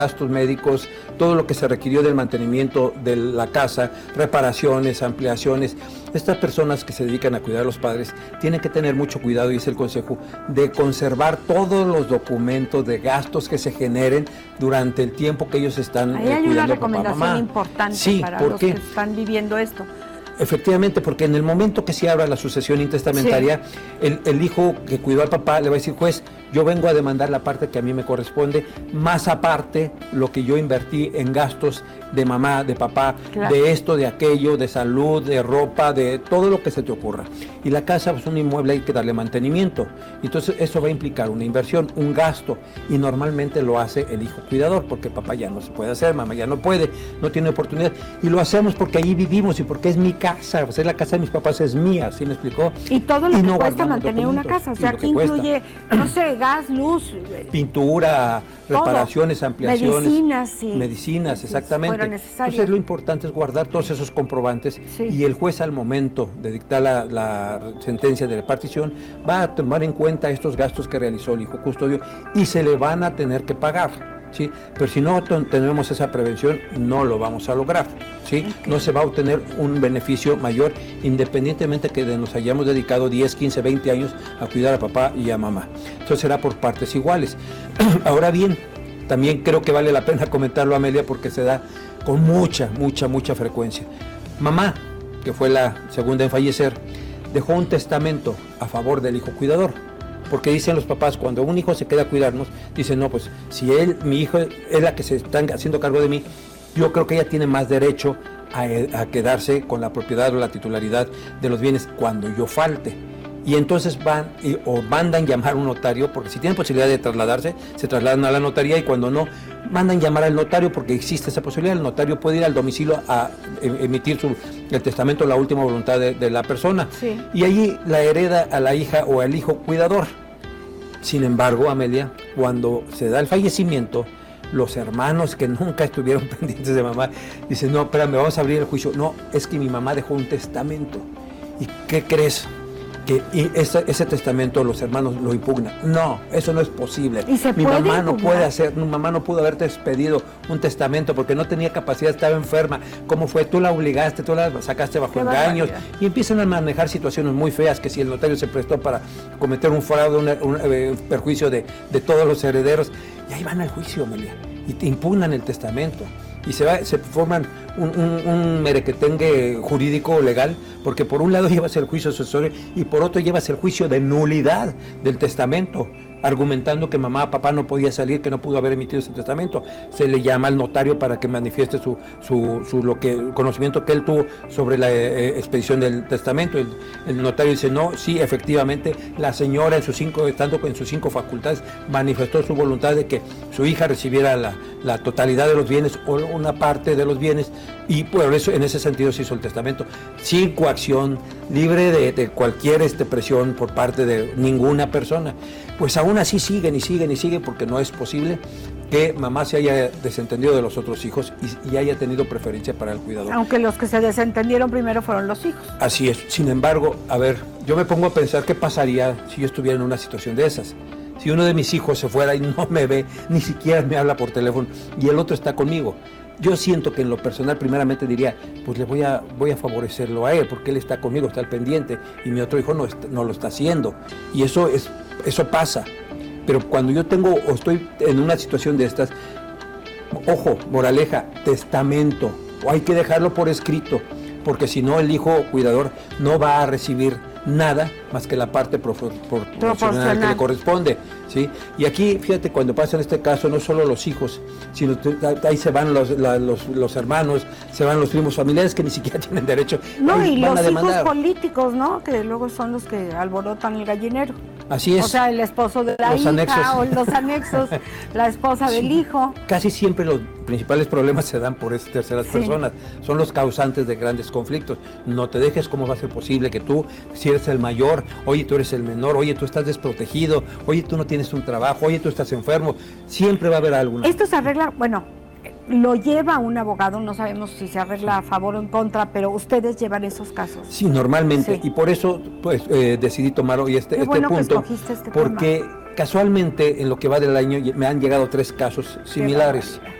gastos médicos, todo lo que se requirió del mantenimiento de la casa, reparaciones, ampliaciones. Estas personas que se dedican a cuidar a los padres tienen que tener mucho cuidado, y es el consejo, de conservar todos los documentos de gastos que se generen durante el tiempo que ellos están cuidando a papá, mamá. Ahí hay una recomendación importante para los que están viviendo esto. Efectivamente, porque en el momento que se abra la sucesión intestamentaria, el hijo que cuidó al papá le va a decir: juez, yo vengo a demandar la parte que a mí me corresponde, más aparte lo que yo invertí en gastos de mamá, de papá, claro, de esto, de aquello, de salud, de ropa, de todo lo que se te ocurra. Y la casa es un inmueble, hay que darle mantenimiento. Entonces eso va a implicar una inversión, un gasto, y normalmente lo hace el hijo cuidador, porque papá ya no se puede hacer, mamá ya no puede, no tiene oportunidad. Y lo hacemos porque ahí vivimos y porque es mi casa, o sea, la casa de mis papás es mía, ¿sí me explicó? Y todo lo que cuesta mantener una casa, o sea, que incluye, no sé, gas, luz, pintura, reparaciones, ampliaciones, medicinas, exactamente. Entonces lo importante es guardar todos esos comprobantes, y el juez, al momento de dictar la sentencia de repartición, va a tomar en cuenta estos gastos que realizó el hijo custodio y se le van a tener que pagar, ¿sí? Pero si no tenemos esa prevención, no lo vamos a lograr, ¿sí? Okay. No se va a obtener un beneficio mayor, independientemente que nos hayamos dedicado 10, 15, 20 años a cuidar a papá y a mamá. Entonces será por partes iguales. Ahora bien, también creo que vale la pena comentarlo, Amelia, porque se da con mucha frecuencia. Mamá, que fue la segunda en fallecer, dejó un testamento a favor del hijo cuidador, porque dicen los papás, cuando un hijo se queda a cuidarnos, dicen: no, pues si mi hijo es la que se está haciendo cargo de mí, yo creo que ella tiene más derecho a quedarse con la propiedad o la titularidad de los bienes cuando yo falte. Y entonces o mandan llamar a un notario, porque si tienen posibilidad de trasladarse, se trasladan a la notaría, y cuando no, mandan llamar al notario, porque existe esa posibilidad. El notario puede ir al domicilio a emitir el testamento, la última voluntad de la persona, y allí la hereda a la hija o al hijo cuidador. Sin embargo, Amelia, cuando se da el fallecimiento, los hermanos que nunca estuvieron pendientes de mamá dicen: no, espérame, vamos a abrir el juicio. No, es que mi mamá dejó un testamento. ¿Y qué crees? Que ese testamento los hermanos lo impugnan. No, eso no es posible. Mi mamá no pudo haberte expedido un testamento porque no tenía capacidad, estaba enferma. ¿Cómo fue? Tú la obligaste, tú la sacaste bajo engaños. Y empiezan a manejar situaciones muy feas, que si el notario se prestó para cometer un fraude, un perjuicio de todos los herederos. Y ahí van al juicio, Amelia, y te impugnan el testamento. Y se forman un merequetengue jurídico legal, porque por un lado llevas el juicio sucesorio y por otro llevas el juicio de nulidad del testamento, argumentando que mamá, papá no podía salir, que no pudo haber emitido ese testamento. Se le llama al notario para que manifieste el conocimiento que él tuvo sobre la expedición del testamento. El notario dice: no, sí, efectivamente, la señora estando en sus 5 facultades, manifestó su voluntad de que su hija recibiera la totalidad de los bienes o una parte de los bienes, y por eso en ese sentido se hizo el testamento, sin coacción, libre de cualquier presión por parte de ninguna persona. Pues aún así siguen, porque no es posible que mamá se haya desentendido de los otros hijos y haya tenido preferencia para el cuidador. Aunque los que se desentendieron primero fueron los hijos. Así es. Sin embargo, a ver, yo me pongo a pensar qué pasaría si yo estuviera en una situación de esas. Si uno de mis hijos se fuera y no me ve, ni siquiera me habla por teléfono, y el otro está conmigo. Yo siento que en lo personal primeramente diría: pues le voy a favorecerlo a él, porque él está conmigo, está al pendiente, y mi otro hijo no lo está haciendo. Y eso pasa. Pero cuando yo estoy en una situación de estas, ojo, moraleja, testamento, o hay que dejarlo por escrito, porque si no el hijo cuidador no va a recibir nada más que la parte proporcional que le corresponde, ¿sí? Y aquí, fíjate, cuando pasa en este caso, no solo los hijos, sino ahí se van los hermanos, se van los primos familiares que ni siquiera tienen derecho. No, y los hijos políticos, ¿no? Que luego son los que alborotan el gallinero. Así es. O sea, el esposo de la hija, anexos. O los anexos, la esposa del hijo. Casi siempre los principales problemas se dan por esas terceras personas. Son los causantes de grandes conflictos. No te dejes. ¿Cómo va a ser posible que tú, si eres el mayor, oye, tú eres el menor, oye, tú estás desprotegido, oye, tú no tienes un trabajo, oye, tú estás enfermo? Siempre va a haber algo. Esto se arregla, bueno, lo lleva un abogado, no sabemos si se arregla a favor o en contra, pero ustedes llevan esos casos. Sí, normalmente, y por eso pues decidí tomar hoy este punto, porque Casualmente, en lo que va del año, me han llegado 3 casos similares.